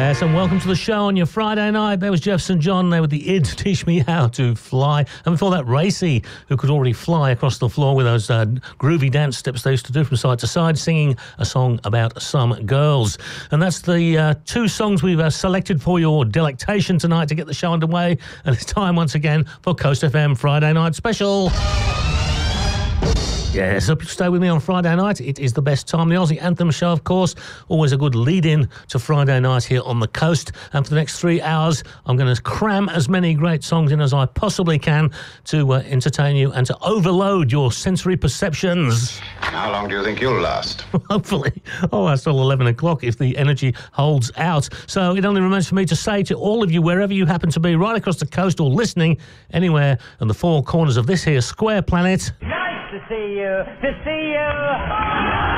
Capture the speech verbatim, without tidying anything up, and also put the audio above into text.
Yes, and welcome to the show on your Friday night. There was Jeff Saint John there with the id Teach Me How to Fly. And before that, Racy, who could already fly across the floor with those uh, groovy dance steps they used to do from side to side, singing a song about some girls. And that's the uh, two songs we've uh, selected for your delectation tonight to get the show underway. And it's time once again for Coast F M Friday Night Special. Yes, so stay with me on Friday night. It is the best time. The Aussie Anthem show, of course, always a good lead-in to Friday night here on the coast. And for the next three hours, I'm going to cram as many great songs in as I possibly can to uh, entertain you and to overload your sensory perceptions. How long do you think you'll last? Hopefully. Oh, that's till eleven o'clock if the energy holds out. So it only remains for me to say to all of you, wherever you happen to be, right across the coast or listening anywhere in the four corners of this here square planet... To see you, to see you.